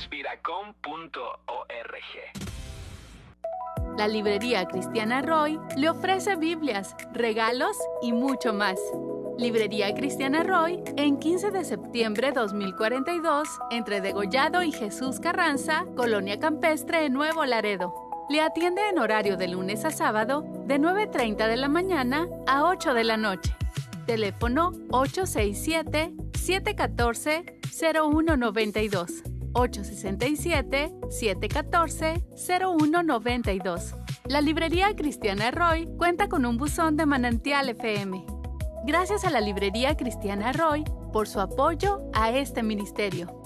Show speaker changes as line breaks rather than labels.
La Librería Cristiana Roy le ofrece Biblias, regalos y mucho más. Librería Cristiana Roy, en 15 de septiembre 2042, entre Degollado y Jesús Carranza, Colonia Campestre, Nuevo Laredo. Le atiende en horario de lunes a sábado, de 9:30 de la mañana a 8 de la noche. Teléfono 867-714-0192. 867-714-0192. La Librería Cristiana Roy cuenta con un buzón de Manantial FM. Gracias a la Librería Cristiana Roy por su apoyo a este ministerio.